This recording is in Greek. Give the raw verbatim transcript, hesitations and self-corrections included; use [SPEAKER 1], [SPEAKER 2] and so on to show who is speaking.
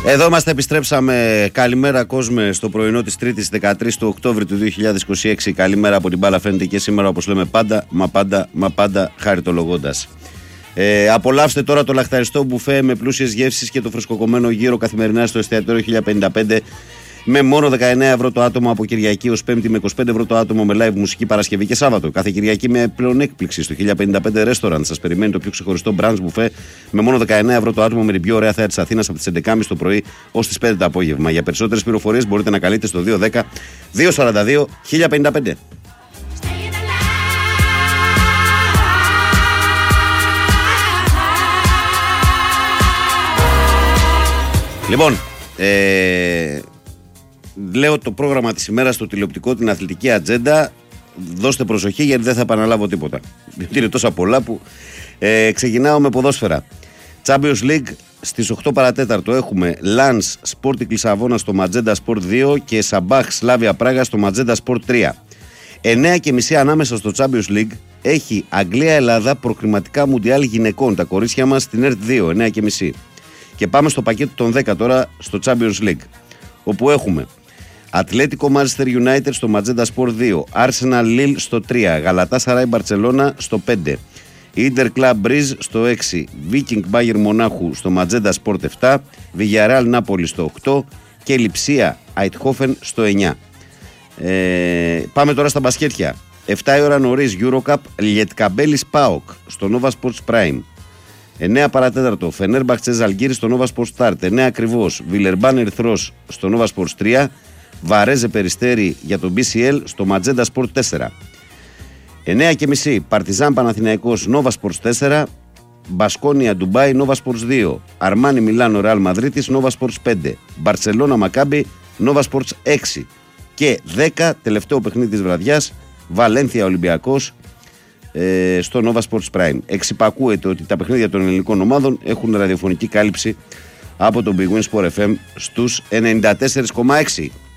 [SPEAKER 1] Εδώ είμαστε, επιστρέψαμε. Καλημέρα κόσμε στο πρωινό της Τρίτης δεκατρείς του Οκτώβρη του δύο χιλιάδες είκοσι έξι. Καλημέρα από την μπάλα φαίνεται και σήμερα, όπως λέμε πάντα, μα πάντα, μα πάντα χαριτολογώντας. Ε, απολαύστε τώρα το λαχταριστό μπουφέ με πλούσιες γεύσεις και το φρεσκοκομμένο γύρο καθημερινά στο εστιατόριο χίλια πενήντα πέντε με μόνο δεκαεννέα ευρώ το άτομο από Κυριακή ως Πέμπτη, με είκοσι πέντε ευρώ το άτομο με live μουσική Παρασκευή και Σάββατο. Κάθε Κυριακή με πλέον έκπληξη στο χίλια πενήντα πέντε Restaurant. Σας περιμένει το πιο ξεχωριστό brunch μπουφέ με μόνο δεκαεννέα ευρώ το άτομο με την πιο ωραία θέα της Αθήνας από τις έντεκα και τριάντα το πρωί ως τις πέντε το απόγευμα. Για περισσότερες πληροφορίες μπορείτε να καλείτε στο δύο δέκα δύο σαράντα δύο χίλια πενήντα πέντε. Λοιπόν, ε, λέω το πρόγραμμα της ημέρας στο τηλεοπτικό, την αθλητική ατζέντα. Δώστε προσοχή γιατί δεν θα επαναλάβω τίποτα. Γιατί είναι τόσα πολλά που ε, ξεκινάω με ποδόσφαιρα. Champions League στις οκτώ παρατέταρτο έχουμε Lens Sporting Λισαβόνα στο Ματζέντα Sport δύο και Σαμπάχ Σλάβια Πράγα στο Ματζέντα Sport τρία. εννέα και μισή ανάμεσα στο Champions League έχει Αγγλία-Ελλάδα προκριματικά Μουντιάλ γυναικών. Τα κορίτσια μας στην ΕΡΤ δύο, εννέα και μισή. Και πάμε στο πακέτο των δέκα τώρα στο Champions League, όπου έχουμε Ατλέτικο Manchester United στο Ματζέντα Sport δύο, Arsenal Lille στο τρία, Γαλατάσαράι Μπαρτσελώνα στο πέντε, Inter Club Breeze στο έξι, Viking Bayern Μονάχου στο Ματζέντα Sport επτά, Villarreal Νάπολη στο οκτώ και Λιψία Αιτχόφεν στο εννιά. Ε, πάμε τώρα στα μπασκέτια. επτά η ώρα νωρίς Eurocup, Λιετκαμπέλης ΠΑΟΚ στο Nova Sports Prime. εννέα παρατέταρτο Φενέρμπαχτσε Ζαλγκύρης στο Nova Sports Start. εννέα ακριβώς Βιλερμπάν Ερυθρός στο Nova Sports τρία. Βαρέζε Περιστέρι για το μπι σι ελ στο Ματζέντα Sport τέσσερα. εννέα και μισή Παρτιζάν Παναθηναϊκός Nova Sports τέσσερα. Μπασκόνια Ντουμπάι Nova Sports δύο. Αρμάνι Μιλάνο Ρεάλ Μαδρίτης Nova Sports πέντε. Μπαρτσελώνα Μακάμπι Nova Sports έξι. Και δέκα τελευταίο παιχνίδι της βραδιάς Βαλένθια Ολυμπιακός στο Nova Sports Prime. Εξυπακούεται ότι τα παιχνίδια των ελληνικών ομάδων έχουν ραδιοφωνική κάλυψη από τον Big Win Sport εφ εμ στους ενενήντα τέσσερα κόμμα έξι.